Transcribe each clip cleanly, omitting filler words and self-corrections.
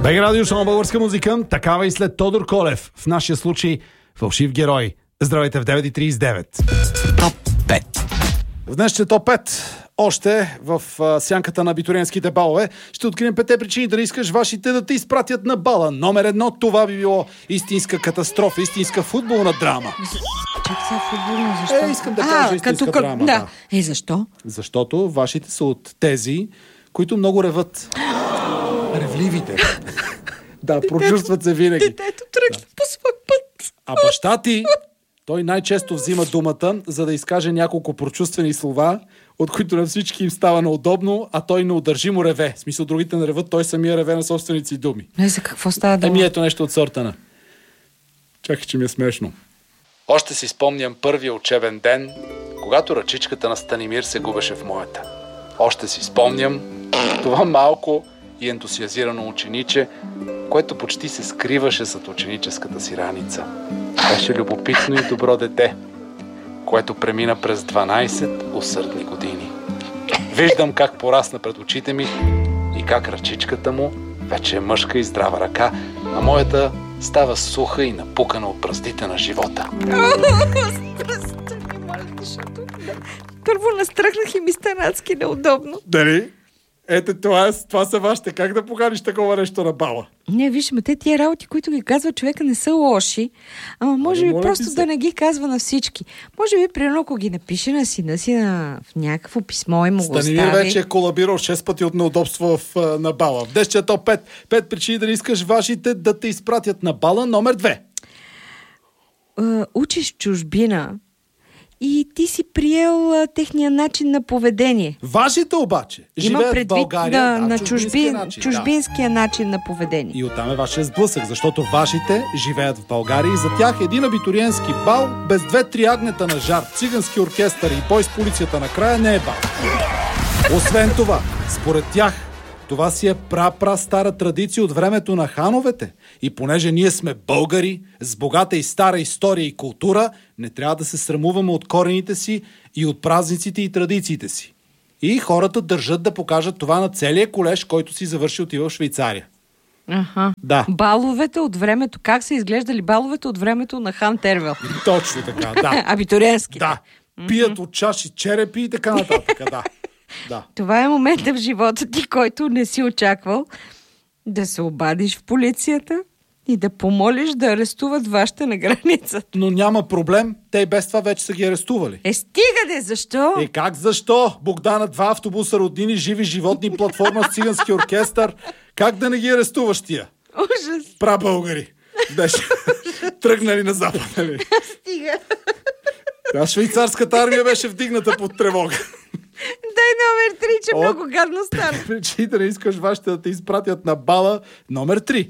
БГ Радио, шоу на българска музика, такава и след Тодор Колев. В нашия случай фалшив герой. Здравейте в 9:39. Топ 5. В днешния топ 5, още в сянката на абитуриентските балове, ще открием 5 причини да не искаш вашите да те изпратят на бала. Номер 1, това би било истинска катастрофа, истинска футболна драма. Чак сега футболна, защо? Искам да кажа истинска драма. Да. Защо? Защото вашите са от тези, които много реват. Ревливите. Да, прочувстват се винаги. Детето тръгна по свой път. А баща ти, той най-често взима думата, за да изкаже няколко прочувствени слова, от които на всички им става неудобно, а той неудържимо реве. В смисъл, другите не реват, той самия реве на собствените си думи. Не, за какво става дума? Ето нещо от сорта на. Чакай, че ми е смешно. Още си спомням първия учебен ден, когато ръчичката на Станимир се губеше в моята. Още си спомням това малко и ентусиазирано учениче, което почти се скриваше зад ученическата си раница. Беше любопитно и добро дете, което премина през 12 усърдни години. Виждам как порасна пред очите ми и как ръчичката му вече е мъжка и здрава ръка, а моята става суха и напукана от браздите на живота. Първо настръхнах и ми стана адски неудобно. Дали? Ето това са вашите. Как да поканиш такова нещо на бала? Не, виж, те тия работи, които ги казва човека, не са лоши, ама може би просто да не ги казва на всички. Може би, примерно, ако ги напише на сина си в някакво писмо и му го остави. Станимир вече е колабирал 6 пъти от неудобство на бала. В днешния топ 5 причини да не искаш вашите да те изпратят на бала. Номер 2. Учиш чужбина и ти си приел техния начин на поведение. Вашите обаче живеят в България. На чужбинския начин на поведение. И оттам е вашия сблъсък, защото вашите живеят в България и за тях един абитуриентски бал без 2-3 агнета на жар, цигански оркестър и бой с полицията накрая не е бал. Освен това, според тях, това си е стара традиция от времето на хановете. И понеже ние сме българи, с богата и стара история и култура, не трябва да се срамуваме от корените си и от празниците и традициите си. И хората държат да покажат това на целия колеж, който си завърши отива в Швейцария. Аха. Да. Баловете от времето, как са изглеждали баловете от времето на хан Тервел? Точно така, да. Абитуриентски. Да. Пият от чаши черепи и така нататък, да. Да. Това е момента в живота ти, който не си очаквал, да се обадиш в полицията и да помолиш да арестуват вашите на границата. Но няма проблем, те и без това вече са ги арестували. Стига защо? Как защо? Богдана, 2 автобуса, роднини, живи животни, платформа с цигански оркестър. Как да не ги арестуваш тия? Ужас. Прабългари. Беше тръгнали на запад, нали? Стига. Швейцарската армия беше вдигната под тревога. Дай номер 3, че много гадно стана. Причини да не искаш вашите да те изпратят на бала. Номер 3.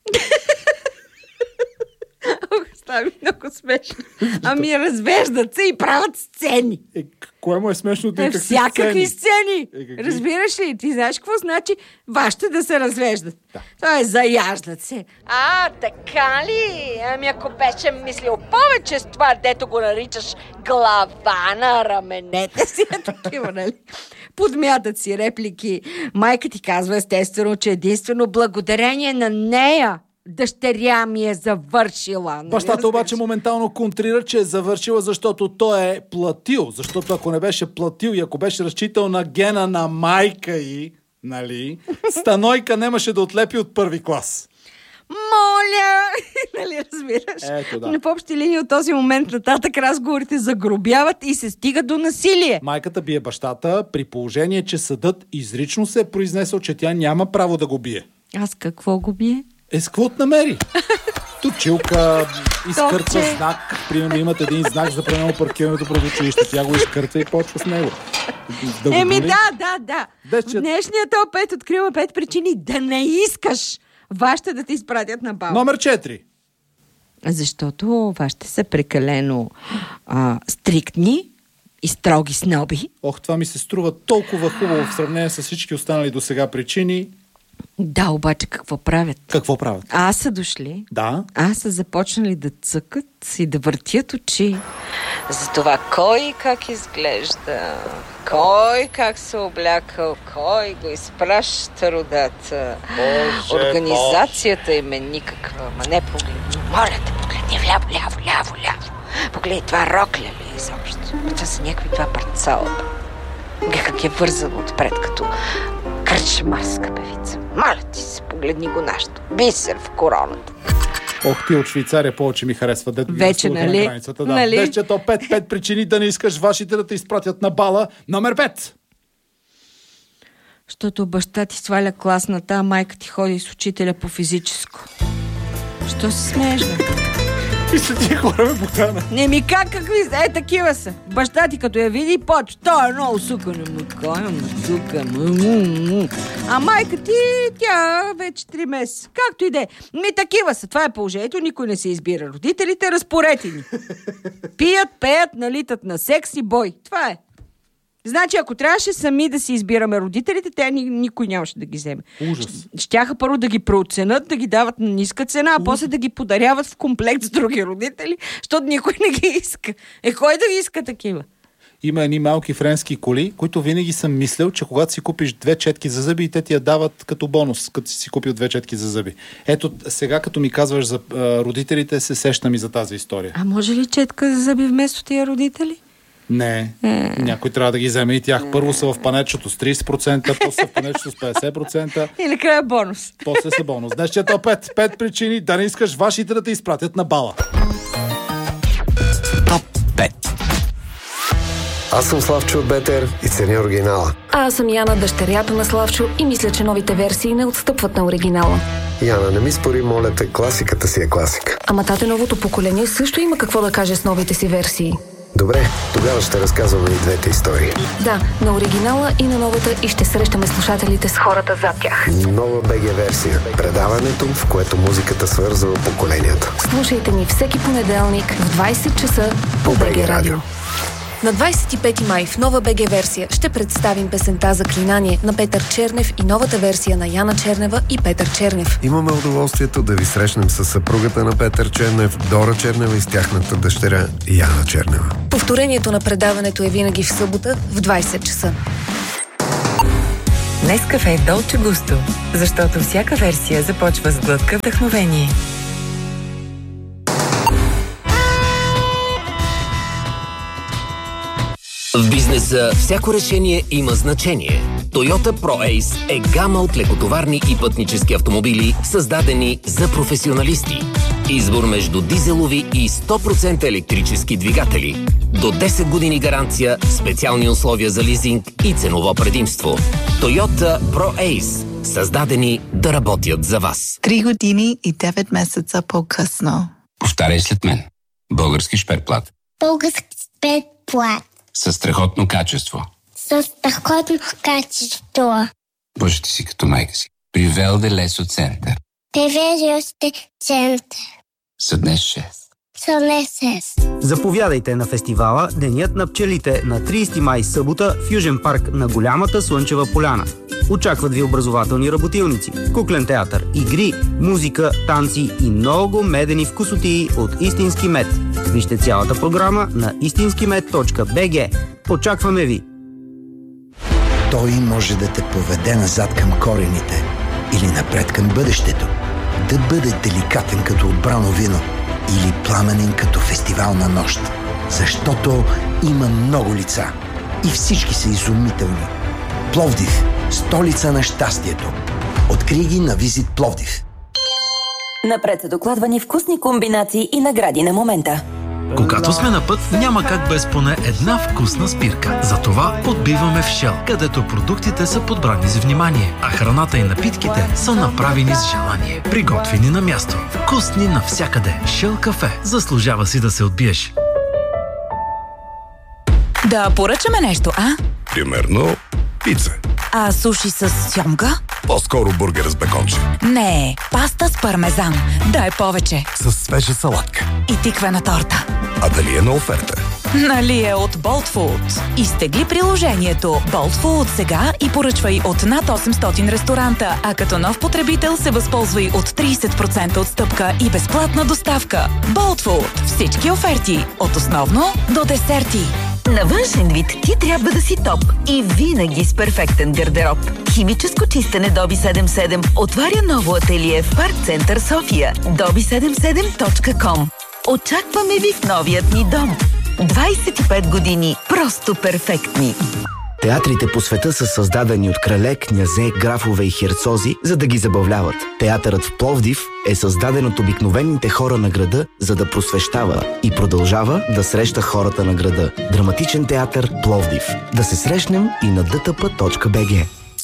Става много смешно. Ами развеждат се и правят сцени. Кое му е смешното и какви всякакви сцени. Разбираш ли? Ти знаеш какво значи вашите да се развеждат? Да. Това е заяждат се. Така ли? Ами ако беше мислил повече с това, дето го наричаш глава на раменете си, такива, нали? Подмятат си реплики. Майка ти казва естествено, че единствено благодарение на нея дъщеря ми е завършила. Бащата обаче моментално контрира, че е завършила, защото той е платил. Защото ако не беше платил и ако беше разчитал на гена на майка й, нали, Станойка нямаше да отлепи от първи клас. Моля! Нали разбираш? Ето, да. На по-общи линии от този момент нататък разговорите загробяват и се стига до насилие. Майката бие бащата при положение, че съдът изрично се е произнесъл, че тя няма право да го бие. Аз какво го бие? С какво намери? Точилка, изкъртва знак. Примерно имат един знак за правилно паркирането пред училище. Тя го изкъртва и почва с него. Да. Днешният топ 5 открива 5 причини да не искаш вашите да те изпратят на бал. Номер 4. Защото вашите са прекалено стриктни и строги сноби. Това ми се струва толкова хубаво в сравнение с всички останали досега причини. Да, обаче какво правят? Какво правят? Са дошли. Да. Са започнали да цъкат и да въртят очи. За това кой как изглежда, кой как се облякал, кой го изпраща родата. Организацията им е никаква. Ма не погледни. Моля те, погледни вляво. Погледни, това рокля ли изобщо? Това са някакви два парцала. Как е вързано отпред, като кръчмарска певица. Моля ти се, погледни го нашето. Бисер в короната. Ох, ти от Швейцария повече ми харесва. Вече, нали? Да. Нали? Десчето 5 причини да не искаш вашите да те изпратят на бала. Номер 5. Защото баща ти сваля класната, а майка ти ходи с учителя по физическо. Що се смееш, бе? И са тия хора, бе, Богдана. Не ми какви са, такива са. Баща ти като я види, почва. Той е много сукане, А майка ти, тя вече 3 месеца. Както и да е. Такива са. Това е положението. Никой не се избира. Родителите разпоредени. Пият, пеят, налитат на секс и бой. Това е. Значи, ако трябваше сами да си избираме родителите, те никой нямаше да ги вземе. Ужас. Щяха първо да ги преоценят, да ги дават на ниска цена, а после да ги подаряват в комплект с други родители, защото никой не ги иска. Кой да ги иска такива? Има едни малки френски коли, които винаги съм мислил, че когато си купиш 2 четки за зъби, и те ти я дават като бонус, като си купил 2 четки за зъби. Ето, сега като ми казваш за родителите, се сещам и за тази история. А може ли четка за зъби вместо тия родители? Не, някой трябва да ги вземе и тях. Първо са в панечето с 30%, после са в панечето с 50%. Или края бонус. После са бонус. Днес чето 5 причини да не искаш вашите да те изпратят на бала. Топ 5. Аз съм Славчо от Бетер и ценя оригинала. Аз съм Яна, дъщерята на Славчо, и мисля, че новите версии не отстъпват на оригинала. Яна, не ми спори, моля те, класиката си е класика. Ама тате, новото поколение също има какво да каже с новите си версии. Добре, тогава ще разказваме и двете истории. Да, на оригинала и на новата, и ще срещаме слушателите с хората зад тях. Нова БГ версия. Предаването, в което музиката свързва поколенията. Слушайте ни всеки понеделник в 20 часа по БГ Радио. На 25 май в нова БГ версия ще представим песента "Заклинание" на Петър Чернев и новата версия на Яна Чернева и Петър Чернев. Имаме удоволствието да ви срещнем с съпругата на Петър Чернев, Дора Чернева, и с тяхната дъщеря Яна Чернева. Повторението на предаването е винаги в събота в 20 часа. Нескафе е Долче Густо, защото всяка версия започва с глътка вдъхновение. В бизнеса всяко решение има значение. Toyota Pro Ace е гама от лекотоварни и пътнически автомобили, създадени за професионалисти. Избор между дизелови и 100% електрически двигатели. До 10 години гаранция, специални условия за лизинг и ценово предимство. Toyota Pro Ace. Създадени да работят за вас. 3 години и 9 месеца по-късно. Повтаряй след мен. Български шперплат. Български шперплат. Със страхотно качество. Със страхотно качество. Бъжете си като майка си. При Велде Лесо Център. Тевериосте център. Са днес 6. Са днес 6. Заповядайте на фестивала Денят на пчелите на 30 май събота в Южен парк на Голямата Слънчева поляна. Очакват ви образователни работилници, куклен театър, игри, музика, танци и много медени вкусотии от истински мед. Вижте цялата програма на istinskimed.bg. Очакваме ви! Той може да те поведе назад към корените или напред към бъдещето. Да бъде деликатен като отбрано вино или пламенен като фестивална нощ. Защото има много лица и всички са изумителни. Пловдив – столица на щастието. Открий ги на Визит Пловдив. Напред са докладвани вкусни комбинации и награди на момента. Когато сме на път, няма как без поне една вкусна спирка. Затова отбиваме в Shell, където продуктите са подбрани с внимание, а храната и напитките са направени с желание. Приготвени на място. Вкусни навсякъде. Shell кафе. Заслужава си да се отбиеш. Да поръчаме нещо, а? Примерно пица. А суши с сьомга? По-скоро бургер с беконче. Не, паста с пармезан. Дай повече. С свежа салатка. И тиквена торта. А дали е на оферта? Нали е от Bolt Food. Изтегли приложението Bolt Food сега и поръчвай от над 800 ресторанта, а като нов потребител се възползвай от 30% отстъпка и безплатна доставка. Bolt Food. Всички оферти. От основно до десерти. На външен вид ти трябва да си топ и винаги с перфектен гардероб. Химическо чистене Доби 77 отваря ново ателие в Парк Център София. dobi77.com. Очакваме ви в новият ни дом. 25 години просто перфектни. Театрите по света са създадени от крале, князе, графове и херцози, за да ги забавляват. Театърът в Пловдив е създаден от обикновените хора на града, за да просвещава и продължава да среща хората на града. Драматичен театър Пловдив. Да се срещнем и на dtp.bg.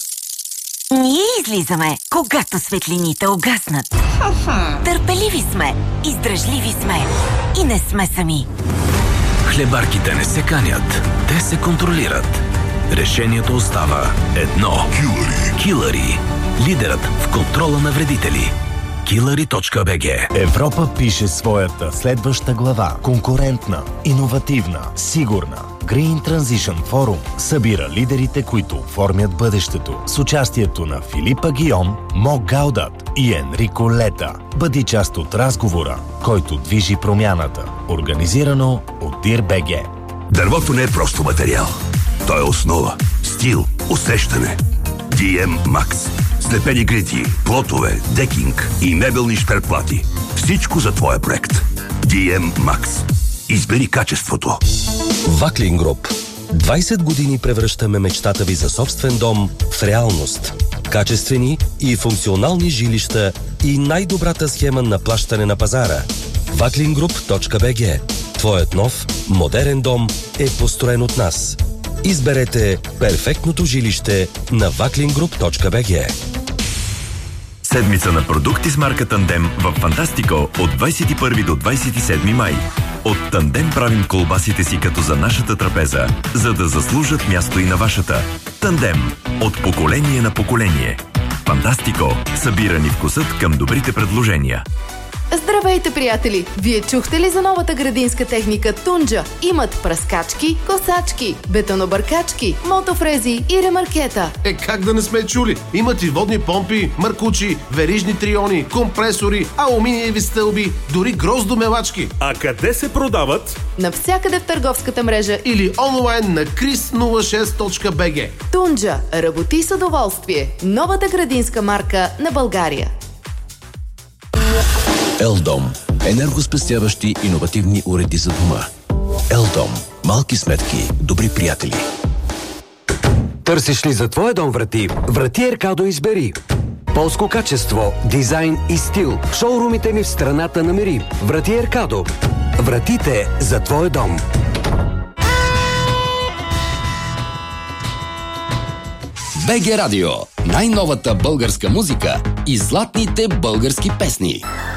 Ние излизаме, когато светлините угаснат. Търпеливи сме, издръжливи сме и не сме сами. Хлебарките не се канят, те се контролират. Решението остава едно. Килъри. Лидерът в контрола на вредители. Killary.bg. Европа пише своята следваща глава. Конкурентна, иновативна, сигурна. Green Transition Forum събира лидерите, които оформят бъдещето. С участието на Филипа Гион, Мо Гаудат и Енрико Лета. Бъди част от разговора, който движи промяната. Организирано от DIR.bg. Дървото не е просто материал. Той е основа, стил, усещане. DM Max. Слепени грити, плотове, декинг и мебелни шперплати. Всичко за твоя проект. DM Max. Избери качеството. Ваклин Груп. 20 години превръщаме мечтата ви за собствен дом в реалност. Качествени и функционални жилища и най-добрата схема на плащане на пазара. Vaklingroup.bg. Твоят нов, модерен дом е построен от нас. Изберете перфектното жилище на vaklingroup.bg. Седмица на продукти с марка Тандем в Фантастико от 21 до 27 май. От Тандем правим колбасите си като за нашата трапеза, за да заслужат място и на вашата. Тандем. От поколение на поколение. Фантастико. Събирани вкусът към добрите предложения. Здравейте, приятели! Вие чухте ли за новата градинска техника Тунджа? Имат пръскачки, косачки, бетонобъркачки, мотофрези и ремаркета. Как да не сме чули? Имат и водни помпи, маркучи, верижни триони, компресори, алуминиеви стълби, дори гроздомелачки. А къде се продават? Навсякъде в търговската мрежа или онлайн на chris06.bg. Тунджа. Работи с удоволствие. Новата градинска марка на България. Елдом. Енергоспестяващи иновативни уреди за дома. Елдом. Малки сметки, добри приятели. Търсиш ли за твоя дом врати? Врати Еркадо избери. Полско качество, дизайн и стил. Шоурумите ни в страната намери. Врати Еркадо. Вратите за твоя дом. БГ Радио. Най-новата българска музика и златните български песни.